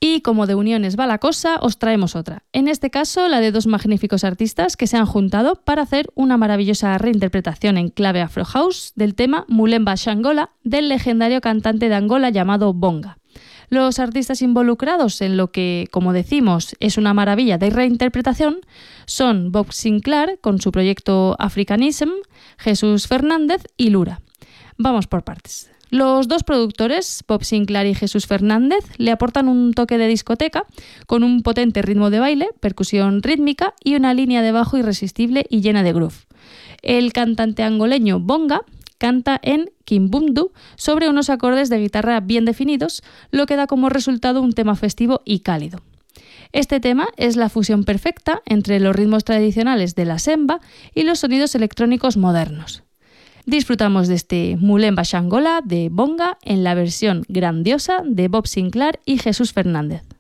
Y como de uniones va la cosa, os traemos otra. En este caso, la de dos magníficos artistas que se han juntado para hacer una maravillosa reinterpretación en clave Afro House del tema Mulemba Shangola del legendario cantante de Angola llamado Bonga. Los artistas involucrados en lo que, como decimos, es una maravilla de reinterpretación son Bob Sinclair con su proyecto Africanism, Jesús Fernández y Lura. Vamos por partes. Los dos productores, Bob Sinclair y Jesús Fernández, le aportan un toque de discoteca con un potente ritmo de baile, percusión rítmica y una línea de bajo irresistible y llena de groove. El cantante angoleño Bonga canta en Kimbundu sobre unos acordes de guitarra bien definidos, lo que da como resultado un tema festivo y cálido. Este tema es la fusión perfecta entre los ritmos tradicionales de la semba y los sonidos electrónicos modernos. Disfrutamos de este Mulemba Shangola de Bonga en la versión grandiosa de Bob Sinclair y Jesús Fernández.